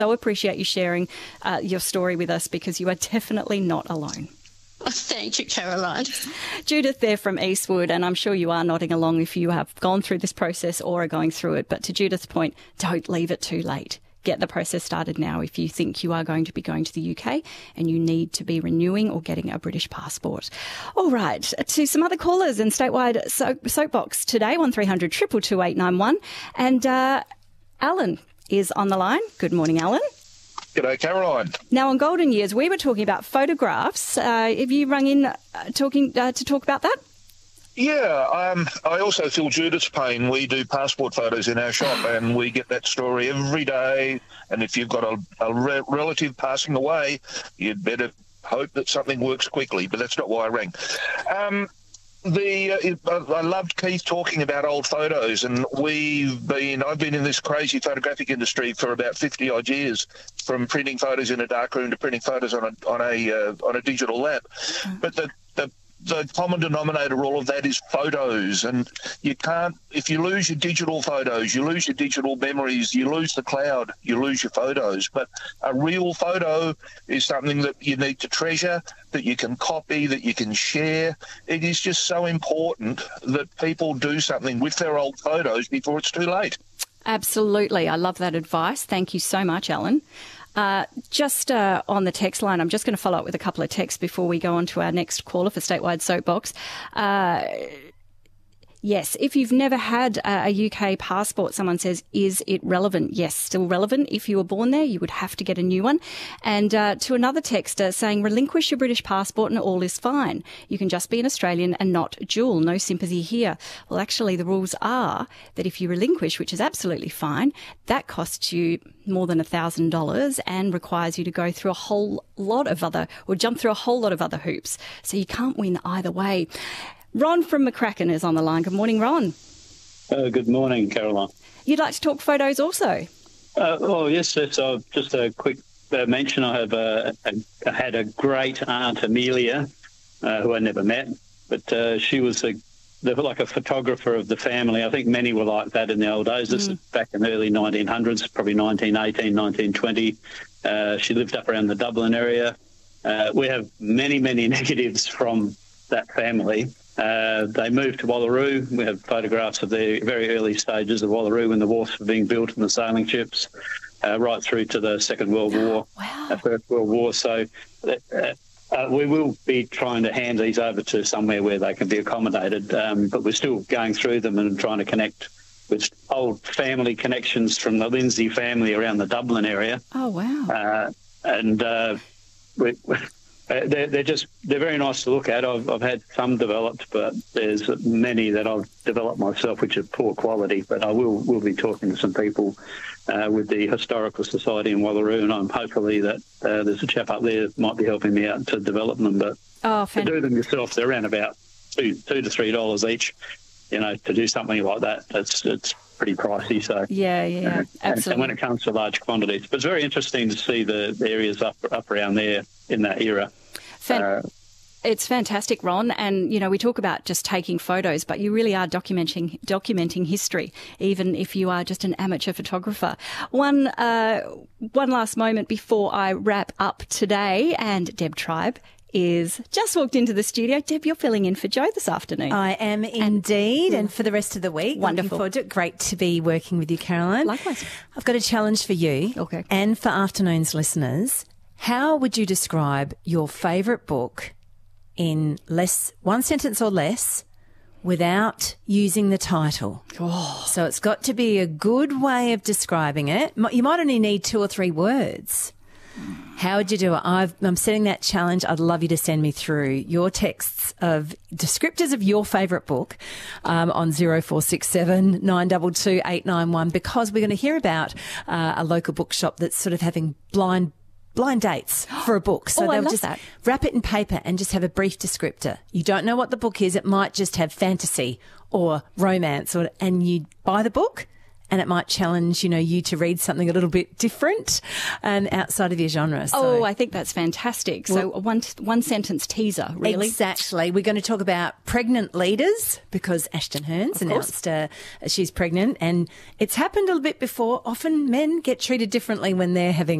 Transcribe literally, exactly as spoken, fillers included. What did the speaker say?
So appreciate you sharing uh, your story with us, because you are definitely not alone. Thank you, Caroline. Judith there from Eastwood, and I'm sure you are nodding along if you have gone through this process or are going through it. But to Judith's point, don't leave it too late. Get the process started now if you think you are going to be going to the U K and you need to be renewing or getting a British passport. All right, to some other callers in statewide soap, soapbox today, one three hundred two two two eight nine one. And uh, Alan is on the line. Good morning, Alan. G'day, Caroline. Now, on Golden Years, we were talking about photographs. Uh, have you rung in uh, talking uh, to talk about that? Yeah, um, I also feel Judith's pain. We do passport photos in our shop, and we get that story every day. And if you've got a, a re- relative passing away, you'd better hope that something works quickly. But that's not why I rang. Um, the uh, I loved Keith talking about old photos, and we've been I've been in this crazy photographic industry for about fifty odd years, from printing photos in a darkroom to printing photos on a on a uh, on a digital lab. Mm-hmm. But the the The common denominator all of that is photos, and you can't, if you lose your digital photos, you lose your digital memories, you lose the cloud, you lose your photos. But a real photo is something that you need to treasure, that you can copy, that you can share. It is just so important that people do something with their old photos before it's too late. Absolutely. I love that advice. Thank you so much, Alan. Uh, just uh, on the text line, I'm just going to follow up with a couple of texts before we go on to our next caller for Statewide Soapbox. Uh, yes, if you've never had a, a U K passport, someone says, is it relevant? Yes, still relevant. If you were born there, you would have to get a new one. And uh, to another texter saying, relinquish your British passport and all is fine. You can just be an Australian and not dual. No sympathy here. Well, actually, the rules are that if you relinquish, which is absolutely fine, that costs you more than one thousand dollars and requires you to go through a whole lot of other, or jump through a whole lot of other hoops. So you can't win either way. Ron from McCracken is on the line. Good morning, Ron. Uh, good morning, Caroline. You'd like to talk photos also? Uh, oh, yes, yes. Uh, just a quick uh, mention. I have uh, a, I had a great aunt, Amelia, uh, who I never met, but uh, she was a, the, like a photographer of the family. I think many were like that in the old days. This mm. is back in the early nineteen hundreds, probably nineteen eighteen, nineteen twenty. Uh, she lived up around the Dublin area. Uh, we have many, many negatives from that family. Uh, they moved to Wallaroo. We have photographs of the very early stages of Wallaroo when the wharfs were being built and the sailing ships, uh, right through to the Second World War, wow. uh, First World War. So uh, uh, we will be trying to hand these over to somewhere where they can be accommodated, um, but we're still going through them and trying to connect with old family connections from the Lindsay family around the Dublin area. Oh, wow. Uh, and uh, we... Uh, they're, they're just, they're very nice to look at. I've, I've had some developed, but there's many that I've developed myself, which are poor quality. But I will will be talking to some people uh, with the Historical Society in Wallaroo, and I'm hopefully that uh, there's a chap up there that might be helping me out to develop them. But oh, to do them yourself, they're around about two, two to three dollars each. You know, to do something like that, it's it's pretty pricey. So yeah, yeah, uh, absolutely. And when it comes to large quantities, but it's very interesting to see the, the areas up up around there in that era. Fan- uh, it's fantastic, Ron. And, you know, we talk about just taking photos, but you really are documenting documenting history, even if you are just an amateur photographer. One, uh, one last moment before I wrap up today, and Deb Tribe is just walked into the studio. Deb, you're filling in for Joe this afternoon. I am indeed, and, and for the rest of the week. Wonderful. Looking forward to it. Great to be working with you, Caroline. Likewise. I've got a challenge for you okay. and for Afternoon's listeners. How would you describe your favourite book in less one sentence or less without using the title? Oh. So it's got to be a good way of describing it. You might only need two or three words. How would you do it? I've, I'm setting that challenge. I'd love you to send me through your texts of descriptors of your favourite book um, on zero four six seven nine two two eight nine one, because we're going to hear about uh, a local bookshop that's sort of having blind blind dates for a book. So oh, they'll I love just that. wrap it in paper and just have a brief descriptor. You don't know what the book is. It might just have fantasy or romance, or and you buy the book and it might challenge, you know, you to read something a little bit different and outside of your genre. So. Oh, I think that's fantastic. So Well- a one, one sentence teaser, really. Exactly. We're going to talk about pregnant leaders because Ashton Hearns announced uh, she's pregnant, and it's happened a little bit before. Often men get treated differently when they're having